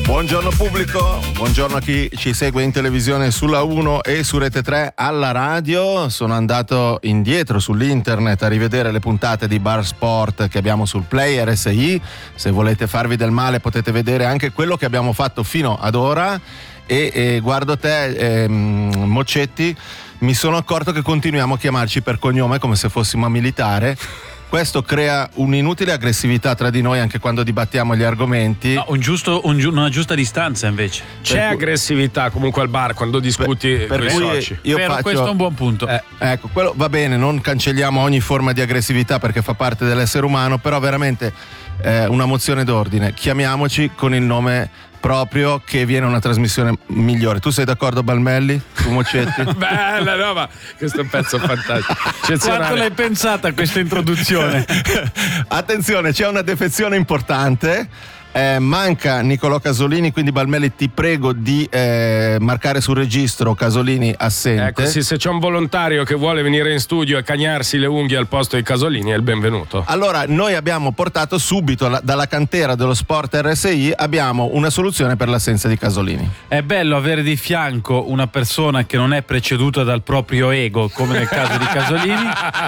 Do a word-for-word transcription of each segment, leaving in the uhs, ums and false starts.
Buongiorno pubblico, buongiorno a chi ci segue in televisione sulla uno e su Rete tre alla radio. Sono andato indietro sull'internet a rivedere le puntate di Bar Sport che abbiamo sul Play R S I. Se volete farvi del male potete vedere anche quello che abbiamo fatto fino ad ora. E, e guardo te, ehm, Moccetti, mi sono accorto che continuiamo a chiamarci per cognome come se fossimo a militare. Questo crea un'inutile aggressività tra di noi anche quando dibattiamo gli argomenti. No, un giusto, un giu- una giusta distanza invece. C'è per aggressività comunque al bar quando discuti per, per con i cui soci. Io Però faccio, questo è un buon punto. Eh, ecco, quello va bene, non cancelliamo ogni forma di aggressività perché fa parte dell'essere umano, però veramente eh, una mozione d'ordine. Chiamiamoci con il nome proprio, che viene una trasmissione migliore. Tu sei d'accordo, Balmelli? Tu, Moccetti? Bella, no, ma questo è un pezzo fantastico. Quanto l'hai pensata a questa introduzione? Attenzione, c'è una defezione importante. Eh, manca Nicolò Casolini, quindi Balmelli ti prego di eh, marcare sul registro Casolini assente. Ecco, sì, se c'è un volontario che vuole venire in studio e cagnarsi le unghie al posto di Casolini è il benvenuto. Allora, noi abbiamo portato subito la, dalla cantera dello Sport R S I abbiamo una soluzione per l'assenza di Casolini. È bello avere di fianco una persona che non è preceduta dal proprio ego, come nel caso di Casolini,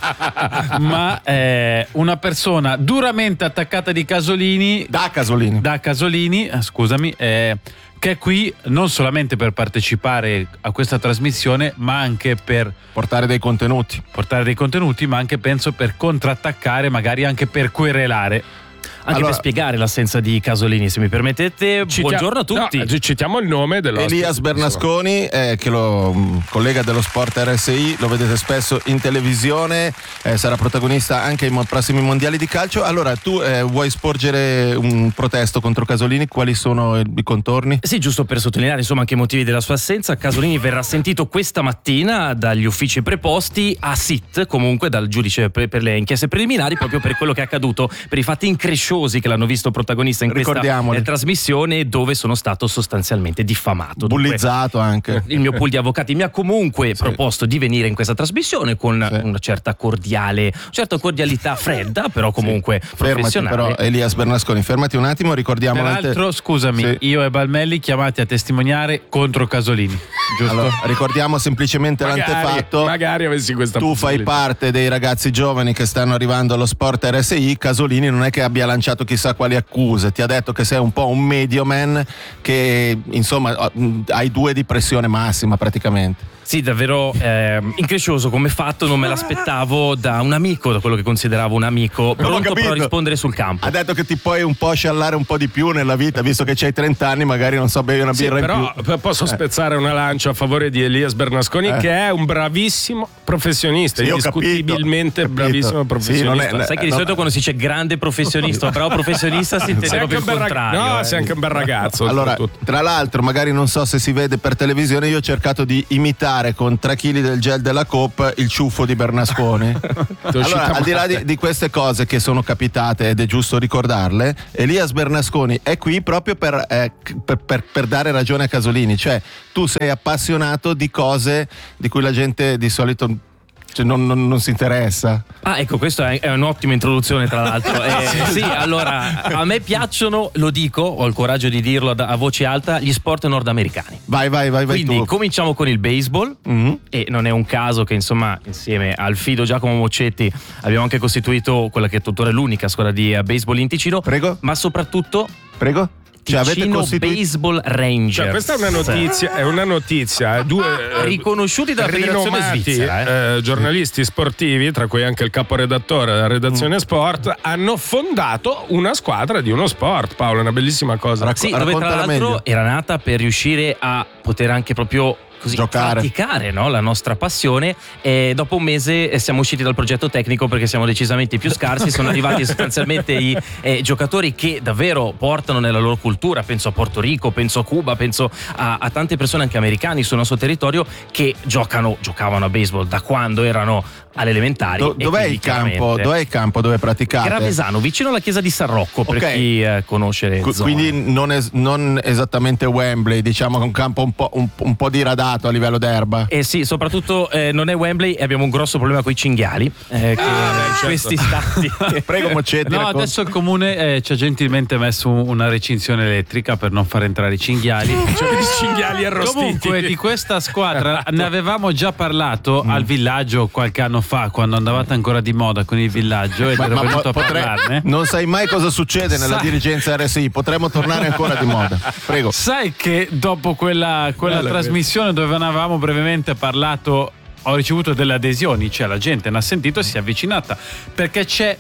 ma è una persona duramente attaccata di Casolini, Da Casolini. da Casolini, eh, scusami, eh, che è qui non solamente per partecipare a questa trasmissione, ma anche per Portare dei contenuti. portare dei contenuti, ma anche penso per contrattaccare, magari anche per querelare. Anche Allora, per spiegare l'assenza di Casolini, se mi permettete. Citia- Buongiorno a tutti. No, citiamo il nome dell'ospite. Elias Bernasconi, eh, che lo mh, collega dello Sport R S I, lo vedete spesso in televisione, eh, sarà protagonista anche ai mo- prossimi mondiali di calcio. Allora, tu eh, vuoi sporgere un protesto contro Casolini? Quali sono i, i contorni? Sì, giusto per sottolineare insomma anche i motivi della sua assenza, Casolini verrà sentito questa mattina dagli uffici preposti a S I T, comunque dal giudice pre- per le inchieste preliminari, proprio per quello che è accaduto, per i fatti incresciosi che l'hanno visto protagonista in questa eh, trasmissione, dove sono stato sostanzialmente diffamato. Bullizzato Dunque, anche. il mio pool di avvocati mi ha comunque Sì. proposto di venire in questa trasmissione con Sì. una certa cordiale, certa cordialità fredda, però comunque Fermati professionale. però, Elias Bernasconi, fermati un attimo, ricordiamo Peraltro, l'ante- scusami, Sì. io e Balmelli chiamati a testimoniare contro Casolini, giusto? Allora, ricordiamo semplicemente Magari, l'antefatto. magari avessi questa Tu fai possibilità. parte dei ragazzi giovani che stanno arrivando allo Sport R S I. Casolini non è che abbia lanciato chissà quali accuse, ti ha detto che sei un po' un medio man, che insomma hai due di pressione massima praticamente. Sì, davvero eh, increscioso come fatto, non me l'aspettavo da un amico, da quello che consideravo un amico, pronto capito. però a rispondere sul campo. Ha detto che ti puoi un po' sciallare un po' di più nella vita, visto che c'hai trenta anni, magari non so, bevi una Sì, birra in però più. p- posso spezzare una lancia a favore di Elias Bernasconi, Eh. che è un bravissimo professionista, Sì, ho capito, indiscutibilmente capito. bravissimo Sì, professionista. non è- Sai che di no, solito quando si dice grande professionista o bravo professionista si intende sei anche proprio un il bel rag- contrario. no, eh. sei anche un bel ragazzo. Allora, soprattutto. tra l'altro, magari non so se si vede per televisione, io ho cercato di imitare con tre chili del gel della Coop il ciuffo di Bernasconi. Allora, al di là di, di queste cose che sono capitate ed è giusto ricordarle, Elias Bernasconi è qui proprio per, eh, per, per, per dare ragione a Casolini. Cioè, tu sei appassionato di cose di cui la gente di solito cioè, non, non, non si interessa. Ah, ecco, questa è, è un'ottima introduzione, tra l'altro. Eh, sì, allora, a me piacciono, lo dico, ho il coraggio di dirlo a, a voce alta, gli sport nordamericani. Vai, vai, vai, vai Quindi tu. cominciamo con il baseball. Mhm. E non è un caso che insomma insieme al Fido Giacomo Moccetti abbiamo anche costituito quella che è tuttora l'unica scuola di uh, baseball in Ticino. Prego. Ma soprattutto Prego. Cioè, avete Ticino costituito... Baseball Rangers. Cioè, questa è una notizia, è una notizia. eh, Due eh, riconosciuti dalla federazione rinomati svizzera. Eh. eh, giornalisti sportivi, tra cui anche il caporedattore della redazione sport, hanno fondato una squadra di uno sport. Paolo, è una bellissima cosa. Racc- Sì, dove tra raccontala l'altro meglio. era nata per riuscire a poter anche proprio così Giocare. praticare, no? La nostra passione, e dopo un mese eh, siamo usciti dal progetto tecnico perché siamo decisamente più scarsi. Sono arrivati sostanzialmente i eh, giocatori che davvero portano nella loro cultura, penso a Porto Rico, penso a Cuba, penso a, a tante persone anche americani sul nostro territorio che giocano, giocavano a baseball da quando erano alle elementari. Do- dov'è il campo? Dov'è il campo dove praticate? Gravesano, vicino alla chiesa di San Rocco, per Okay. chi eh, conosce le Qu- zone. Quindi non, es- non esattamente Wembley, diciamo che è un campo un po', un, un po' diradato a livello d'erba. Eh sì, soprattutto eh, non è Wembley e abbiamo un grosso problema con i cinghiali. Eh, che in questi stati. Prego Moccetti, No, racconta. adesso il comune eh, ci ha gentilmente messo un- una recinzione elettrica per non far entrare i cinghiali. Cioè, i cinghiali arrostiti. Comunque di questa squadra ne avevamo già parlato al villaggio qualche anno fa, quando andavate ancora di moda con il villaggio ed Ma- ero ma venuto a potrei- parlarne. non sai mai cosa succede nella Sai- dirigenza R S I, potremmo tornare ancora di moda. Prego. Sai che dopo quella, quella Bello, trasmissione dove ne avevamo brevemente parlato ho ricevuto delle adesioni, cioè la gente ne ha sentito e si è avvicinata perché c'è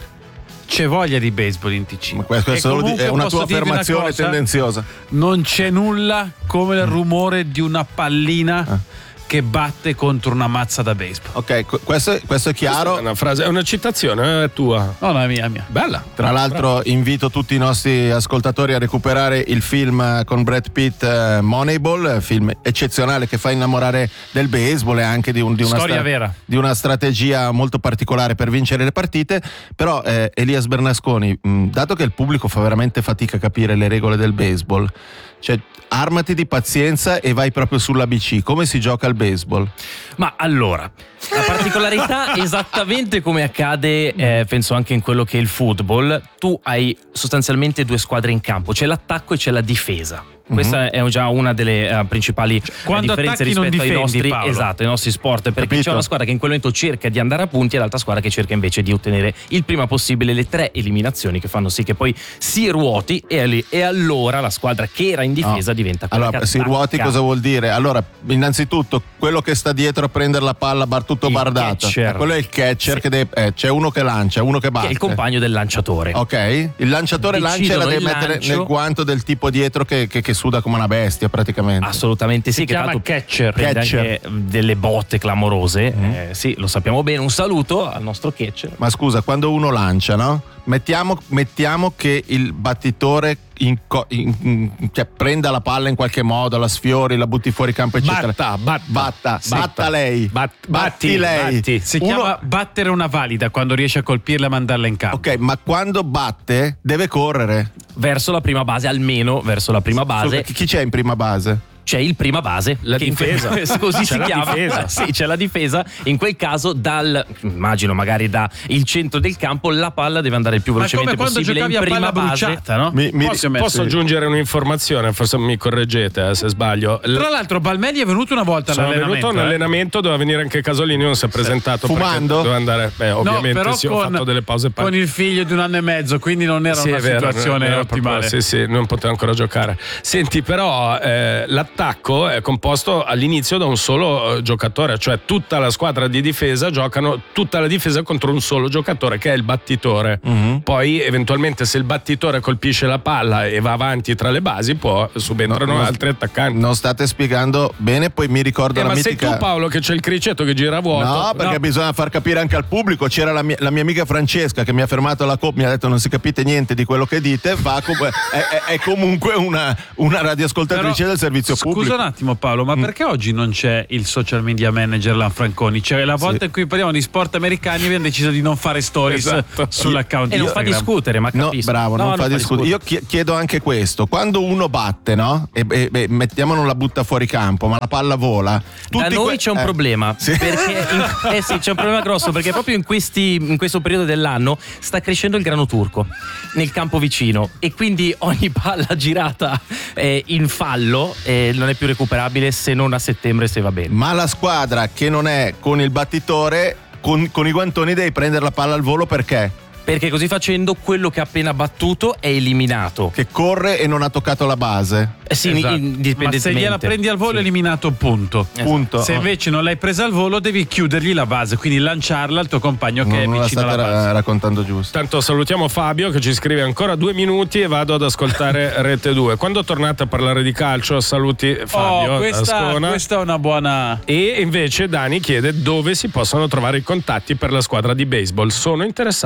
c'è voglia di baseball in Ticino. Ma questo E è solo di- comunque è una posso tua dirvi una affermazione cosa, tendenziosa. non c'è nulla come il rumore di una pallina Ah. che batte contro una mazza da baseball. Ok, qu- questo, questo è chiaro. È una frase, è una citazione, è tua. No, no, è mia, è mia. Bella. Tra l'altro invito tutti i nostri ascoltatori a recuperare il film con Brad Pitt, eh, Moneyball, film eccezionale che fa innamorare del baseball e anche di, un- di una, Storia vera. di una strategia molto particolare per vincere le partite. Però eh, Elias Bernasconi, mh, dato che il pubblico fa veramente fatica a capire le regole del baseball, cioè armati di pazienza e vai proprio sull'A B C. Come si gioca al baseball? Ma allora, la particolarità, esattamente come accade, eh, penso anche in quello che è il football, tu hai sostanzialmente due squadre in campo, c'è l'attacco e c'è la difesa. Questa è già una delle eh, principali eh, quando differenze attacchi non rispetto ai difendi, nostri, Paolo. esatto, ai nostri sport, perché Capito. c'è una squadra che in quel momento cerca di andare a punti e l'altra squadra che cerca invece di ottenere il prima possibile le tre eliminazioni che fanno sì che poi si ruoti e, lì- e allora la squadra che era in difesa No. diventa quella Allora, che si ruoti attacca. cosa vuol dire? Allora, innanzitutto, quello che sta dietro a prendere la palla bar tutto Il bardato. catcher. Eh, quello è il catcher Sì. che deve, eh, c'è uno che lancia, uno che che batte. è il compagno del lanciatore. Ok, il lanciatore lancia e la Decidono deve il mettere lancio. nel guanto del tipo dietro che, che- che suda come una bestia praticamente. Assolutamente sì, Si che chiama tra l'altro catcher. prende Catcher. anche delle botte clamorose. Eh, sì, lo sappiamo bene. Un saluto al nostro catcher. Ma scusa, quando uno lancia, no? Mettiamo, mettiamo che il battitore inco- in- in- cioè, prenda la palla in qualche modo, la sfiori, la butti fuori campo, eccetera. Batta, batta. batta, Sì. batta lei. Bat- batti, batti, lei. batti. Si Uno- chiama battere una valida quando riesce a colpirla e mandarla in campo. Ok, ma quando batte deve correre. Verso la prima base, almeno verso la prima base. Chi chi c'è in prima base? C'è il prima base, La che in quel- difesa. così C'è si la chiama. difesa. Sì, c'è la difesa. In quel caso, dal immagino magari da il centro del campo, la palla deve andare il più Ma come velocemente quando possibile giocavi in a prima palla base. bruciata, no? Mi- mi- Posso mettere- Posso aggiungere un'informazione, forse mi correggete eh, se sbaglio. L- Tra l'altro Balmelli è venuto una volta Sono all'allenamento. venuto a un eh. allenamento, doveva venire anche Casolini, non si è presentato Fumando? perché doveva andare. Beh, ovviamente no, però sì, con, ho fatto delle pause con il figlio di un anno e mezzo, quindi non era Sì, una è vero, situazione era ottimale. proprio- sì, sì, non poteva ancora giocare. Senti, però, eh, l'attacco è composto all'inizio da un solo eh, giocatore, cioè tutta la squadra di difesa giocano tutta la difesa contro un solo giocatore che è il battitore. Mhm. Poi, eventualmente, se il battitore colpisce la palla e va avanti tra le basi, può subentrano No, no, altri attaccanti. Non state spiegando bene, poi mi ricordo Eh, la ma mitica... sei tu, Paolo, che c'è il criceto che gira a vuoto? No, perché bisogna far capire anche al pubblico. C'era la mia, la mia amica Francesca che mi ha fermato alla coppa, mi ha detto non si capite niente di quello che dite, va com- è, è- è comunque una, una radioascoltatrice Però, del servizio scusa pubblico. un attimo Paolo, ma perché oggi non c'è il social media manager Lanfranconi? Cioè la volta Sì. in cui parliamo di sport americani abbiamo deciso di non fare stories Esatto. sull'account E non fa Instagram. discutere, ma No, capisco. bravo, No, non fa discutere. Io chie- chiedo anche questo: quando uno batte, no? E, e- e mettiamo non la butta fuori campo, ma la palla vola. Da tutti noi que- c'è un eh, problema, sì. perché in- eh sì, c'è un problema grosso, perché proprio in, questi, in questo periodo dell'anno sta crescendo il grano turco nel campo vicino e quindi ogni palla girata eh, in fallo eh, non è più recuperabile se non a settembre, se va bene. Ma la squadra che non è con il battitore, con, con i guantoni, devi prendere la palla al volo perché? Perché così facendo quello che ha appena battuto è eliminato. Che corre e non ha toccato la base. Eh sì, Esatto. indipendentemente. Ma se gliela prendi al volo Sì. è eliminato, punto. Punto. Se invece non l'hai presa al volo devi chiudergli la base, quindi lanciarla al tuo compagno che non, non è la vicino state alla base. ra- raccontando giusto. Tanto salutiamo Fabio che ci scrive ancora due minuti e vado ad ascoltare Rete due. Quando tornate a parlare di calcio, saluti Fabio Oh, questa, Ascona. questa è una buona... E invece Dani chiede dove si possono trovare i contatti per la squadra di baseball. Sono interessato a fare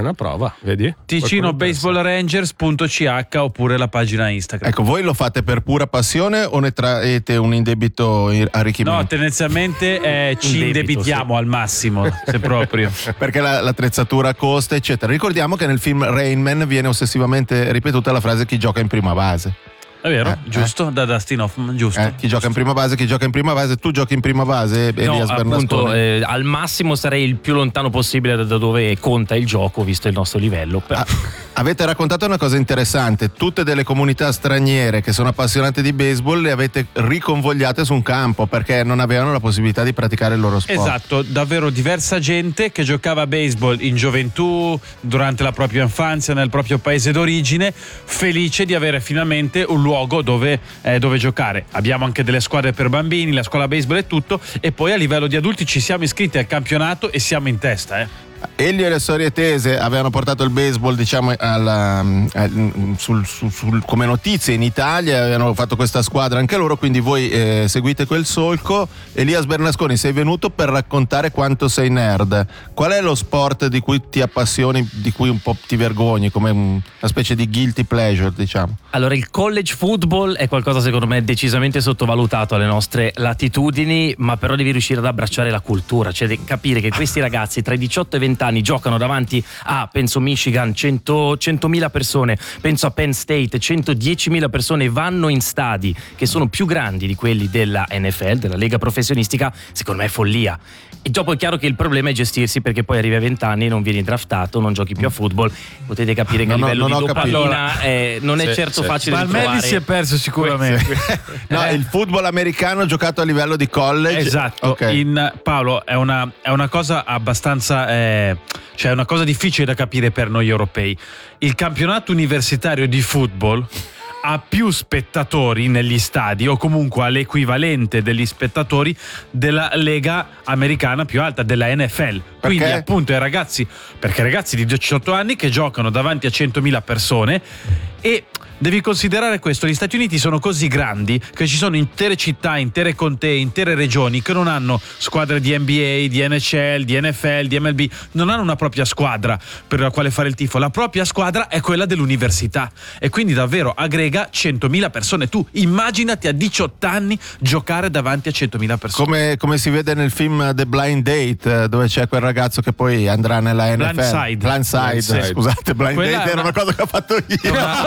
una prova, vedi? Ticino Baseball Rangers punto c h oppure la pagina Instagram. Ecco, voi lo fate per pura passione o ne traete un indebito arricchimento? No, tendenzialmente eh, ci Indebito, indebitiamo sì. al massimo, se proprio. Perché la, l'attrezzatura costa, eccetera. Ricordiamo che nel film Rain Man viene ossessivamente ripetuta la frase chi gioca in prima base. È vero, Eh, giusto, da Dustin Hoffman, giusto. Eh, chi gioca in prima base, chi gioca in prima base, tu giochi in prima base, No, Elias appunto, Bernasconi. eh, al massimo sarei il più lontano possibile da, da dove conta il gioco, visto il nostro livello. Però. Ah, avete raccontato una cosa interessante, tutte delle comunità straniere che sono appassionate di baseball le avete riconvogliate su un campo perché non avevano la possibilità di praticare il loro sport. Esatto, davvero diversa gente che giocava a baseball in gioventù, durante la propria infanzia, nel proprio paese d'origine, felice di avere finalmente un luogo dove, eh, dove giocare. Abbiamo anche delle squadre per bambini, la scuola baseball e tutto, e poi a livello di adulti ci siamo iscritti al campionato e siamo in testa, eh. Elio e le storie tese avevano portato il baseball, diciamo, alla, al- sul- sul- sul- come notizie in Italia, avevano fatto questa squadra anche loro, quindi voi eh, seguite quel solco. Elias Bernasconi, sei venuto per raccontare quanto sei nerd. Qual è lo sport di cui ti appassioni, di cui un po' ti vergogni, come una specie di guilty pleasure, diciamo? Allora, il college football è qualcosa secondo me decisamente sottovalutato alle nostre latitudini, ma però devi riuscire ad abbracciare la cultura, cioè di capire che questi ragazzi tra i diciotto e i venti anni giocano davanti a, penso Michigan, cento, centomila persone, penso a Penn State, centodiecimila persone, vanno in stadi che sono più grandi di quelli della N F L, della Lega Professionistica, secondo me è follia. E dopo è chiaro che il problema è gestirsi, perché poi arrivi a venti anni, non vieni draftato, non giochi più a football, potete capire che No, a no, livello non di ho capito. dopamina eh, non è Sì, certo sì. facile di Balmelli trovare. si è perso sicuramente. No, Eh. il football americano giocato a livello di college. Esatto, Ok. in, Paolo, è una, è una cosa abbastanza, eh, cioè è una cosa difficile da capire per noi europei. Il campionato universitario di football ha più spettatori negli stadi, o comunque ha l'equivalente degli spettatori della lega americana più alta, della N F L. Quindi Perché? appunto i ragazzi, perché ragazzi di diciotto anni che giocano davanti a centomila persone. E devi considerare questo: gli Stati Uniti sono così grandi che ci sono intere città, intere contee, intere regioni che non hanno squadre di N B A, di N C L, di N F L, di M L B, non hanno una propria squadra per la quale fare il tifo. La propria squadra è quella dell'università, e quindi davvero aggrega centomila persone. Tu immaginati a diciotto anni giocare davanti a centomila persone. Come, come si vede nel film The Blind Date, eh, dove c'è quel ragazzo che poi andrà nella N F L. Blindside. Blindside, Blindside. scusate, Blind Quella Date è era una- una cosa che ho fatto io.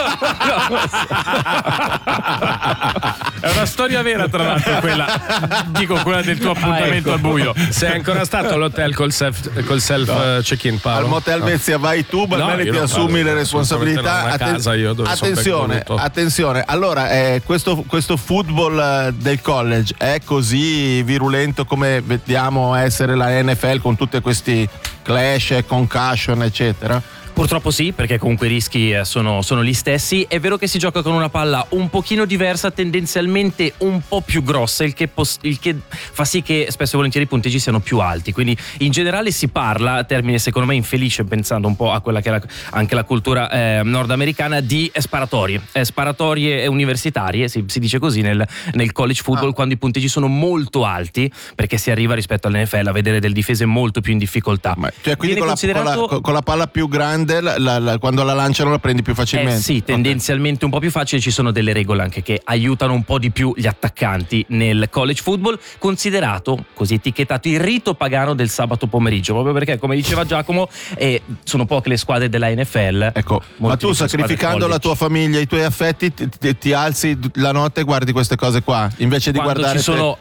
È una storia vera, tra l'altro, quella, dico, quella del tuo appuntamento al buio. Sei ancora stato all'hotel col self, col self eh, check-in, Paolo? Al Motel Vezia vai tu, Balmelli, io ti non assumi vado, le responsabilità. assolutamente no, a casa io dove sono attenzione, venuto. attenzione. Allora, eh, questo, questo football eh, del college è così virulento come vediamo essere la N F L, con tutti questi clash, concussion, eccetera? Purtroppo sì, perché comunque i rischi eh, sono, sono gli stessi. È vero che si gioca con una palla un pochino diversa, tendenzialmente un po' più grossa, il che, pos- il che fa sì che spesso e volentieri i punteggi siano più alti. Quindi in generale si parla, termine secondo me infelice pensando un po' a quella che è la, anche la cultura eh, nordamericana, di sparatorie, eh, sparatorie universitarie, si, si dice così nel, nel college football, Ah. quando i punteggi sono molto alti, perché si arriva rispetto all'N F L a vedere delle difese molto più in difficoltà. Ma, cioè, quindi Viene con la, con, la, considerato- con la palla più grande, la- la- la- quando la lanciano la prendi più facilmente? Eh sì, tendenzialmente un po' più facile. Ci sono delle regole anche che aiutano un po' di più gli attaccanti nel college football, considerato, così etichettato, il rito pagano del sabato pomeriggio, proprio perché, come diceva Giacomo, eh, sono poche le squadre della N F L. Ecco, ma Molte tu, di queste sacrificando squadre la tua famiglia, i tuoi affetti, ti, ti- ti alzi la notte e guardi queste cose qua invece di Quando guardare ci sono